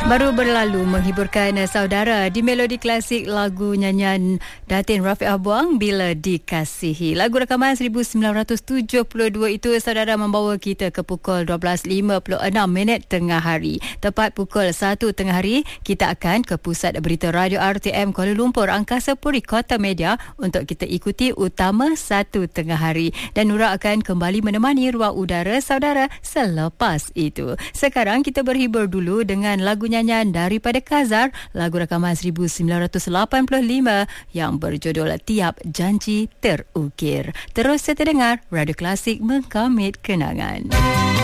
Baru berlalu menghiburkan saudara di melodi klasik lagu nyanyian Datin Rafiq Abuang Bila Dikasihi. Lagu rakaman 1972 itu saudara membawa kita ke pukul 12.56 tengah hari. Tepat pukul 1 tengah hari, kita akan ke Pusat Berita Radio RTM Kuala Lumpur Angkasa Puri Kota Media untuk kita ikuti utama 1 tengah hari. Dan Nura akan kembali menemani ruang udara saudara selepas itu. Sekarang kita berhibur dulu dengan lagu nyanyian daripada Kazar, lagu rakaman 1985 yang berjudul Tiap Janji Terukir. Terus kita dengar Radio Klasik mengkamit kenangan.